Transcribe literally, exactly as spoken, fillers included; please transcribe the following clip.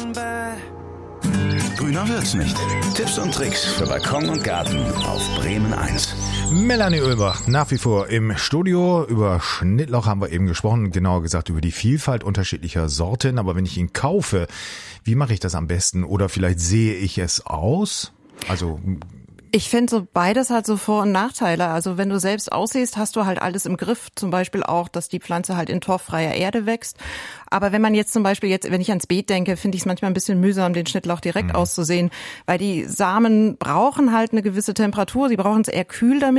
Grüner wird's nicht. Tipps und Tricks für Balkon und Garten auf Bremen eins. Melanie Oehlbach nach wie vor im Studio. Über Schnittlauch haben wir eben gesprochen, genauer gesagt über die Vielfalt unterschiedlicher Sorten. Aber wenn ich ihn kaufe, wie mache ich das am besten? Oder vielleicht sehe ich es aus? Also ich finde so beides hat so Vor- und Nachteile. Also wenn du selbst aussiehst, hast du halt alles im Griff. Zum Beispiel auch, dass die Pflanze halt in torffreier Erde wächst. Aber wenn man jetzt zum Beispiel jetzt, wenn ich ans Beet denke, finde ich es manchmal ein bisschen mühsam, den Schnittlauch direkt mhm. auszusehen, weil die Samen brauchen halt eine gewisse Temperatur. Sie brauchen es eher kühl, damit